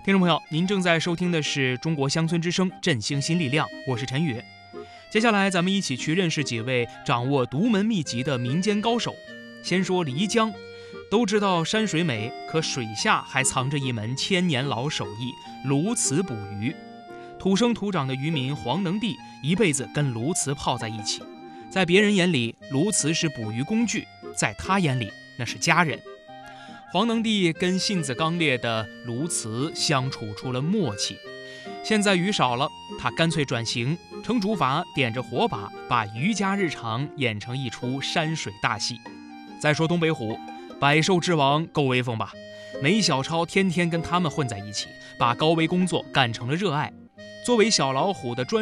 听众朋友，您正在收听的是中国乡村之声振兴新力量，我是陈宇。接下来咱们一起去认识几位掌握独门秘籍的民间高手。先说漓江，都知道山水美，可水下还藏着一门千年老手艺——鸬鹚捕鱼。土生土长的渔民黄能弟一辈子跟鸬鹚泡在一起，在别人眼里鸬鹚是捕鱼工具，在他眼里那是家人。黄能弟跟性子刚烈的鸬鹚相处出了默契。现在鱼少了，他干脆转型，乘竹筏点着火把，把渔家日常演成一出山水大戏。再说东北虎，百兽之王够威风吧？梅小超天天跟他们混在一起，把高危工作干成了热爱。作为小老虎的专